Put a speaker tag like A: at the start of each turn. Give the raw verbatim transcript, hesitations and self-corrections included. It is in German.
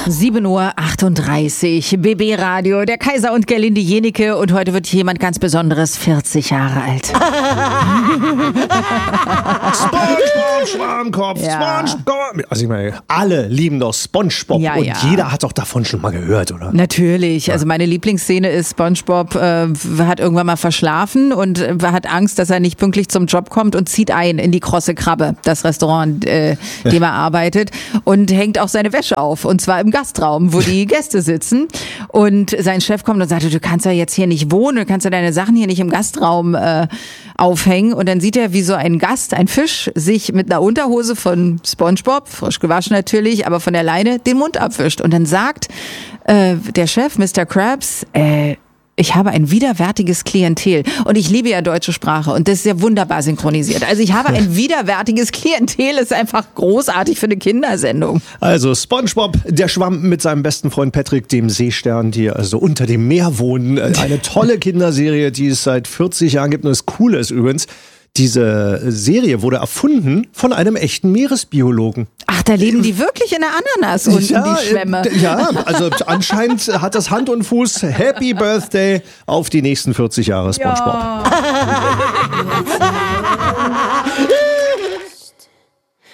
A: sieben Uhr achtunddreißig, B B Radio, der Kaiser und Gerlinde Jenike, und heute wird jemand ganz Besonderes vierzig Jahre alt.
B: SpongeBob Schwarmkopf,
A: Ja.
B: SpongeBob. Also ich meine, alle lieben doch SpongeBob
A: Ja,
B: und
A: ja.
B: jeder hat doch davon schon mal gehört, oder?
A: Natürlich, also meine Lieblingsszene ist, SpongeBob äh, hat irgendwann mal verschlafen und äh, hat Angst, dass er nicht pünktlich zum Job kommt und zieht ein in die Krosse Krabbe, das Restaurant, äh, dem er arbeitet, und hängt auch seine Wäsche auf, und zwar im Gastraum, wo die Gäste sitzen, und sein Chef kommt und sagt, du kannst ja jetzt hier nicht wohnen, du kannst ja deine Sachen hier nicht im Gastraum äh, aufhängen, und dann sieht er, wie so ein Gast, ein Fisch, sich mit einer Unterhose von SpongeBob, frisch gewaschen natürlich, aber von der Leine, den Mund abwischt, und dann sagt äh, der Chef, Mister Krabs, äh, ich habe ein widerwärtiges Klientel, und ich liebe ja deutsche Sprache, und das ist ja wunderbar synchronisiert. Also ich habe ein widerwärtiges Klientel, ist einfach großartig für eine Kindersendung.
B: Also SpongeBob, der schwamm mit seinem besten Freund Patrick, dem Seestern, die also unter dem Meer wohnen. Eine tolle Kinderserie, die es seit vierzig Jahren gibt, und das Coole ist übrigens, diese Serie wurde erfunden von einem echten Meeresbiologen.
A: Ach, da leben die wirklich in der Ananas unten, die Schwämme.
B: äh, Ja, also anscheinend hat das Hand und Fuß. Happy Birthday auf die nächsten vierzig Jahre SpongeBob.
A: Ja.